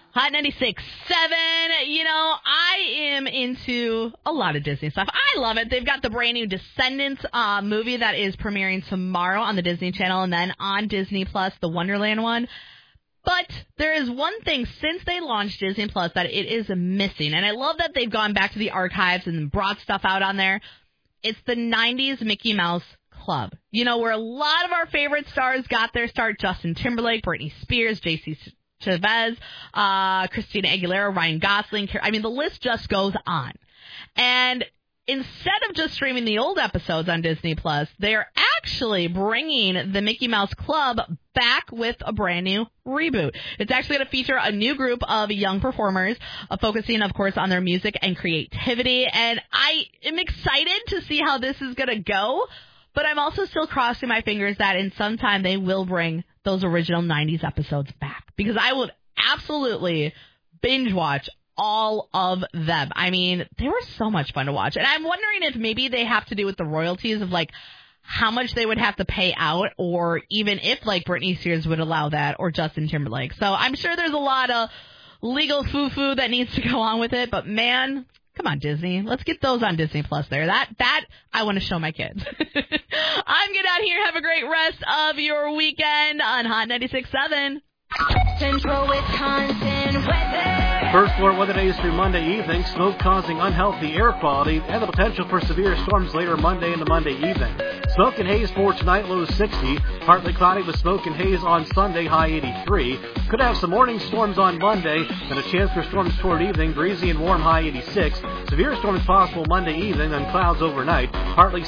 Hot 96.7. You know, I am into a lot of Disney stuff. I love it. They've got the brand new Descendants movie that is premiering tomorrow on the Disney Channel and then on Disney Plus, the Wonderland one. But there is one thing since they launched Disney Plus that it is missing. And I love that they've gone back to the archives and brought stuff out on there. It's the 90s Mickey Mouse Club. You know, where a lot of our favorite stars got their start. Justin Timberlake, Britney Spears, J.C. Chavez, Christina Aguilera, Ryan Gosling. I mean, the list just goes on. And instead of just streaming the old episodes on Disney Plus, they're actually bringing the Mickey Mouse Club back with a brand new reboot. It's actually going to feature a new group of young performers, focusing, of course, on their music and creativity. And I am excited to see how this is going to go. But I'm also still crossing my fingers that in some time they will bring those original 90s episodes back. Because I would absolutely binge watch all of them. I mean, they were so much fun to watch. And I'm wondering if maybe they have to do with the royalties of, like, how much they would have to pay out, or even if, like, Britney Spears would allow that, or Justin Timberlake. So I'm sure there's a lot of legal foo-foo that needs to go on with it. But, man, come on, Disney. Let's get those on Disney Plus there. That I want to show my kids. I'm good out here. Have a great rest of your weekend on Hot 96.7. Central Wisconsin weather. First floor weather days through Monday evening. Smoke causing unhealthy air quality and the potential for severe storms later Monday into Monday evening. Smoke and haze for tonight, low 60. Partly cloudy with smoke and haze on Sunday, high 83. Could have some morning storms on Monday and a chance for storms toward evening. Breezy and warm, high 86. Severe storms possible Monday evening and clouds overnight. Partly